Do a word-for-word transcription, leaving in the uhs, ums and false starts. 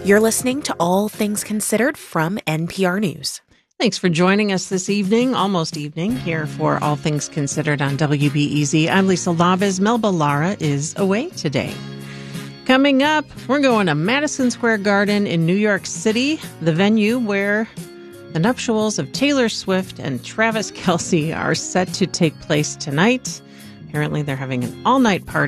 You're listening to All Things Considered from N P R News. Thanks for joining us this evening, almost evening, here for All Things Considered on W B E Z. I'm Lisa Labez. Melba Lara is away today. Coming up, we're going to Madison Square Garden in New York City, the venue where the nuptials of Taylor Swift and Travis Kelce are set to take place tonight. Apparently, they're having an all-night party